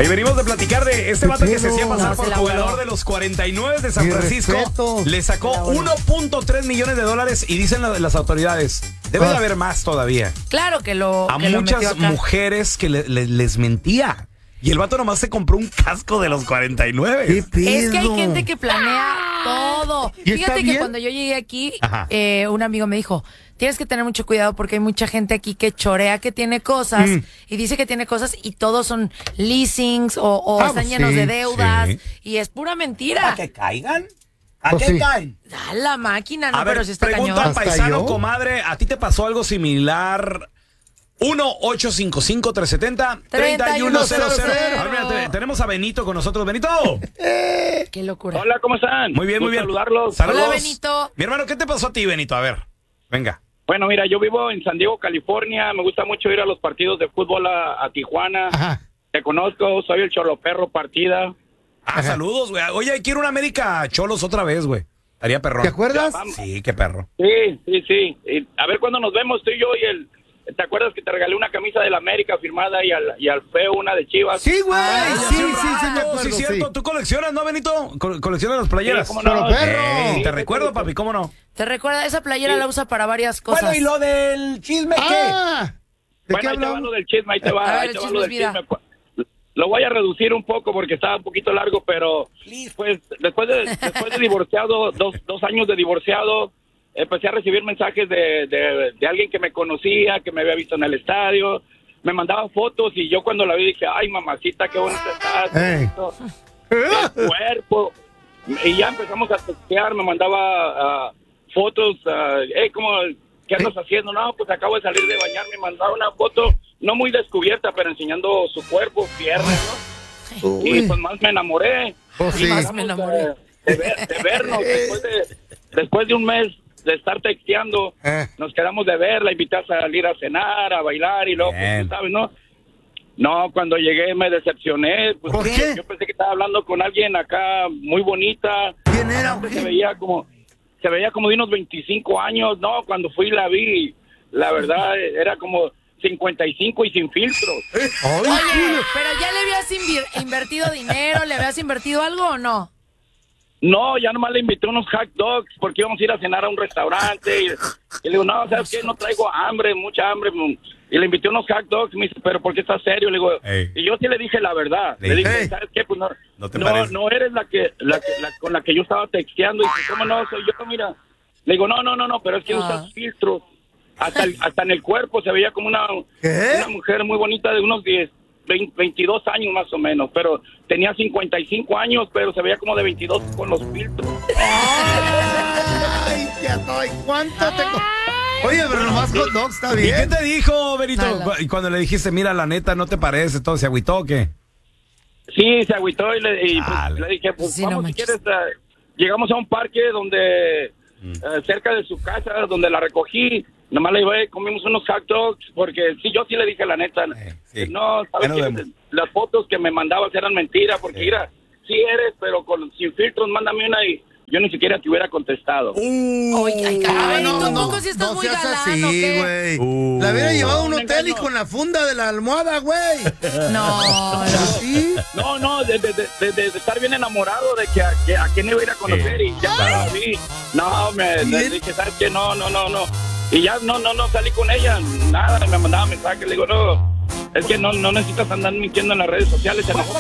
Ahí venimos de platicar de este vato que se hacía pasar por jugador de los 49 de San Francisco. Respeto. Le sacó 1.3 millones de dólares y dicen las autoridades, debe de haber más todavía. Claro que lo A que lo metió muchas acá. mujeres que les mentía. Y el vato nomás se compró un casco de los 49. ¿Qué pedo? Es que hay gente que planea todo. ¿Y está Fíjate que bien? cuando yo llegué aquí, Ajá. un amigo me dijo, tienes que tener mucho cuidado porque hay mucha gente aquí que chorea que tiene cosas y dice que tiene cosas y todos son leasings o están pues llenos sí, de deudas sí. y es pura mentira. ¿A que caigan? ¿A Pues qué sí. caen? Da la máquina, no, A ver, pero si está pregunta cañón. al ¿Hasta paisano, yo? comadre, ¿a ti te pasó algo similar? 1-855-370-3100. 3100. A ver, mira, tenemos a Benito con nosotros. Benito. Qué locura. Hola, ¿cómo están? Muy bien, muy bien. Saludarlos. Saludos. Hola, Benito. Mi hermano, ¿qué te pasó a ti, Benito? A ver, venga. Bueno, mira, yo vivo en San Diego, California. Me gusta mucho ir a los partidos de fútbol a Tijuana. Ajá. Te conozco, soy el Choloperro Partida. Saludos, güey. Oye, quiero una América Cholos otra vez, güey. Estaría perrón. ¿Te acuerdas? Sí, qué perro. Sí. Y a ver cuándo nos vemos tú y yo y el... ¿Te acuerdas que te regalé una camisa de la América firmada y al feo una de Chivas? Sí, güey. Sí, me acuerdo. Sí, cierto. ¿Tú coleccionas, no, Benito? ¿Coleccionas las playeras? Sí, cómo no. Choloperro. Ey, te recuerdo, papi, ¿cómo no? ¿Te recuerda? Esa playera la usa para varias cosas. Bueno, ¿y lo del chisme qué? Ah, ¿de Bueno, qué ahí te va hablamos? lo del chisme, ahí te va, A ver, ahí el te va chisme lo es del vida. chisme. Lo voy a reducir un poco porque estaba un poquito largo, pero pues después de divorciado, dos años de divorciado, empecé a recibir mensajes de alguien que me conocía, que me había visto en el estadio, me mandaba fotos y yo cuando la vi dije, ay mamacita, qué bonita estás, Ey. el cuerpo, y ya empezamos a textear, me mandaba fotos, ¿qué andas haciendo? No, pues acabo de salir de bañar, me mandaba una foto, no muy descubierta, pero enseñando su cuerpo, piernas, ¿no? Y pues más me enamoré. Oh, sí. Más me enamoré. De vernos, después de un mes de estar texteando, nos quedamos de ver, la invité a salir a cenar, a bailar y luego, pues, Bien. tú sabes, ¿no? No, cuando llegué me decepcioné. Pues, ¿Por qué? Yo pensé que estaba hablando con alguien acá muy bonita. ¿Quién era? Aparte se veía como de unos 25 años. No, cuando fui y la vi, la verdad era como 55 y sin filtros. Ay, Oye, pero ya le habías invertido dinero, ¿le habías invertido algo o no? No, ya nomás le invité unos hot dogs porque íbamos a ir a cenar a un restaurante. Y le digo, no, ¿sabes qué? No traigo hambre, mucha hambre. Y le invité unos hot dogs. Me dice, ¿pero por qué estás serio? Le digo, Ey. y yo sí le dije la verdad. Ey. Le dije, Ey. ¿sabes qué? Pues No te parece. no eres la con la que yo estaba texteando. Y dice, ¿cómo no? Soy yo, mira. Le digo, no, pero es que usas filtros. Hasta en el cuerpo se veía como una mujer muy bonita de unos 22 años más o menos, pero tenía 55 años, pero se veía como de 22 con los filtros. Ay, ya estoy. ¿Cuánto te Oye, pero nomás hot dogs está ¿Y qué bien. te dijo, Benito? Nada. Y cuando le dijiste, mira, la neta, no te parece, todo, ¿se agüitó o qué? Sí, se agüitó y pues, Dale. le dije, pues Sí, no vamos si manches. quieres. Llegamos a un parque donde, cerca de su casa, donde la recogí. Nomás le llevé, comimos unos hot dogs, porque sí, yo sí le dije la neta. Sí. No, ¿sabes Ya nos qué? vemos. Las fotos que me mandabas eran mentiras, porque mira, sí eres, pero sin filtros, mándame una y yo ni siquiera te hubiera contestado. Oye, ay, caray, tú tampoco si estás no muy seas galán, así, ¿o qué? güey. La hubiera llevado a un No, hotel y no. con la funda de la almohada, güey. No, ¿Sí? No, de estar bien enamorado de que a quién iba a ir a conocer y ya para mí. No, le dije, ¿sabes qué? No. Y ya no salí con ella, nada, me mandaba mensajes, le digo, no, es que no necesitas andar mintiendo en las redes sociales, se enojó